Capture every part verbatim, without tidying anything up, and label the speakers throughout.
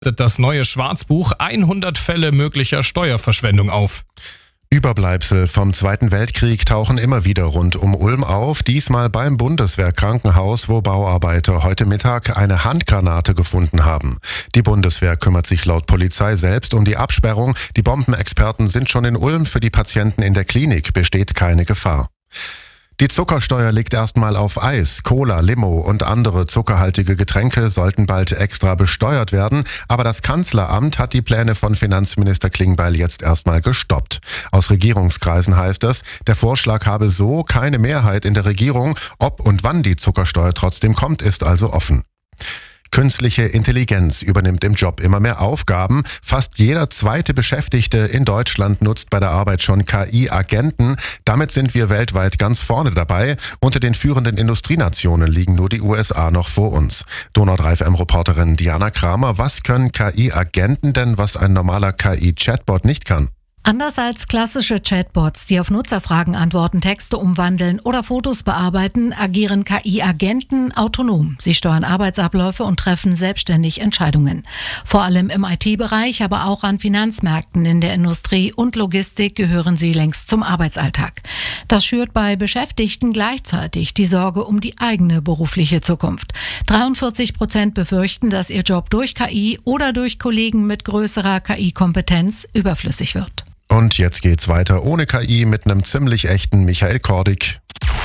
Speaker 1: Das neue Schwarzbuch hundert Fälle möglicher Steuerverschwendung auf.
Speaker 2: Überbleibsel vom Zweiten Weltkrieg tauchen immer wieder rund um Ulm auf, diesmal beim Bundeswehrkrankenhaus, wo Bauarbeiter heute Mittag eine Handgranate gefunden haben. Die Bundeswehr kümmert sich laut Polizei selbst um die Absperrung. Die Bombenexperten sind schon in Ulm, für die Patienten in der Klinik besteht keine Gefahr. Die Zuckersteuer liegt erstmal auf Eis. Cola, Limo und andere zuckerhaltige Getränke sollten bald extra besteuert werden. Aber das Kanzleramt hat die Pläne von Finanzminister Klingbeil jetzt erstmal gestoppt. Aus Regierungskreisen heißt es, der Vorschlag habe so keine Mehrheit in der Regierung. Ob und wann die Zuckersteuer trotzdem kommt, ist also offen. Künstliche Intelligenz übernimmt im Job immer mehr Aufgaben. Fast jeder zweite Beschäftigte in Deutschland nutzt bei der Arbeit schon K I-Agenten. Damit sind wir weltweit ganz vorne dabei. Unter den führenden Industrienationen liegen nur die U S A noch vor uns. Donau drei F M-Reporterin Diana Kramer, was können K I-Agenten denn, was ein normaler K I-Chatbot nicht kann?
Speaker 3: Anders als klassische Chatbots, die auf Nutzerfragen antworten, Texte umwandeln oder Fotos bearbeiten, agieren K I-Agenten autonom. Sie steuern Arbeitsabläufe und treffen selbstständig Entscheidungen. Vor allem im I T-Bereich, aber auch an Finanzmärkten, in der Industrie und Logistik gehören sie längst zum Arbeitsalltag. Das schürt bei Beschäftigten gleichzeitig die Sorge um die eigene berufliche Zukunft. dreiundvierzig Prozent befürchten, dass ihr Job durch K I oder durch Kollegen mit größerer K I-Kompetenz überflüssig wird.
Speaker 2: Und jetzt geht's weiter ohne K I mit einem ziemlich echten Michael Kordig.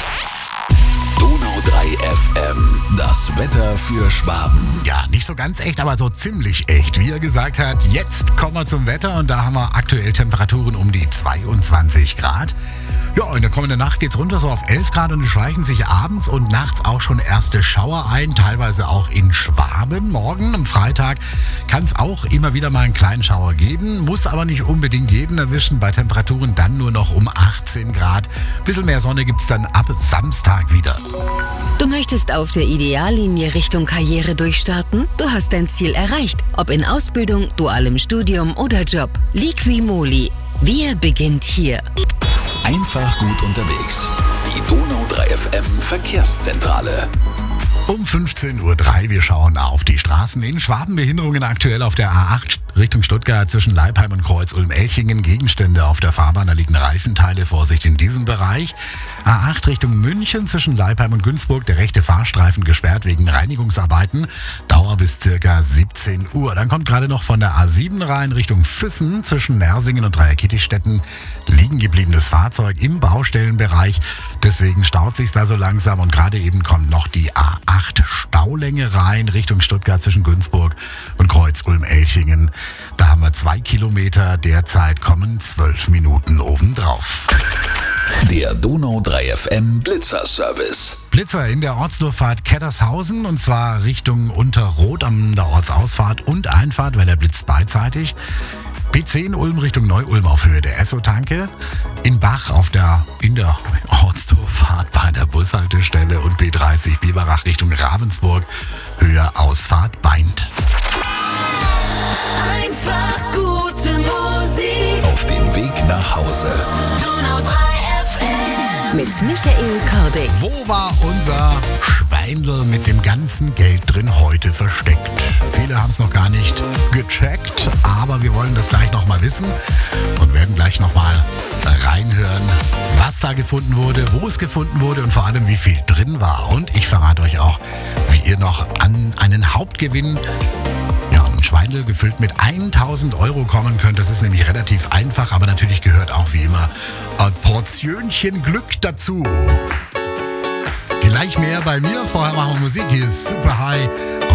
Speaker 4: Donau drei F M, das Wetter für Schwaben.
Speaker 5: Ja, nicht so ganz echt, aber so ziemlich echt. Wie er gesagt hat, jetzt kommen wir zum Wetter und da haben wir aktuell Temperaturen um die zweiundzwanzig Grad. Ja, in der kommenden Nacht geht's runter so auf elf Grad und es schleichen sich abends und nachts auch schon erste Schauer ein, teilweise auch in Schwaben. Morgen am Freitag kann es auch immer wieder mal einen kleinen Schauer geben, muss aber nicht unbedingt jeden erwischen, bei Temperaturen dann nur noch um achtzehn Grad. Bisschen mehr Sonne gibt's dann ab Samstag wieder.
Speaker 6: Du möchtest auf der Ideallinie Richtung Karriere durchstarten? Du hast dein Ziel erreicht, ob in Ausbildung, dualem Studium oder Job. Liqui-Moly. Wir beginnt hier.
Speaker 4: Einfach gut unterwegs. Die Donau drei F M Verkehrszentrale.
Speaker 5: Um fünfzehn Uhr drei, wir schauen auf die Straßen in Schwaben. Behinderungen aktuell auf der A acht Richtung Stuttgart zwischen Leipheim und Kreuz-Ulm-Elchingen. Gegenstände auf der Fahrbahn, da liegen Reifenteile. Vorsicht in diesem Bereich. A acht Richtung München zwischen Leipheim und Günzburg. Der rechte Fahrstreifen gesperrt wegen Reinigungsarbeiten. Dauer bis circa siebzehn Uhr. Dann kommt gerade noch von der A sieben rein Richtung Füssen zwischen Nersingen und Dreier-Kittichstetten liegen gebliebenes Fahrzeug im Baustellenbereich. Deswegen staut sich da so langsam und gerade eben kommt noch die A acht Staulänge rein Richtung Stuttgart zwischen Günzburg und Kreuz-Ulm-Elchingen. Da haben wir zwei Kilometer, derzeit kommen zwölf Minuten obendrauf.
Speaker 4: Der Donau drei F M Blitzer-Service.
Speaker 5: Blitzer in der Ortsdurchfahrt Kettershausen und zwar Richtung Unterrot an der Ortsausfahrt und Einfahrt, weil er blitzt beidseitig. B zehn Ulm Richtung Neu-Ulm auf Höhe der Esso-Tanke. In Bach auf der, in der Ortsdurchfahrt bei der Bushaltestelle und B dreißig Biberach Richtung Ravensburg. Höhe Ausfahrt Beint.
Speaker 7: Einfach gute Musik.
Speaker 4: Auf dem Weg nach Hause.
Speaker 7: Donau drei F M.
Speaker 6: Mit Michael Kordig.
Speaker 5: Wo war unser Schweindel mit dem ganzen Geld drin heute versteckt? Viele haben es noch gar nicht gecheckt, aber wir wollen das gleich nochmal wissen und werden gleich nochmal reinhören, was da gefunden wurde, wo es gefunden wurde und vor allem wie viel drin war. Und ich verrate euch auch, wie ihr noch an einen Hauptgewinn, ja, einen Schweindel gefüllt mit tausend Euro kommen könnt. Das ist nämlich relativ einfach, aber natürlich gehört auch wie immer ein Portionchen Glück dazu. Gleich mehr bei mir. Vorher machen wir Musik. Hier ist Super High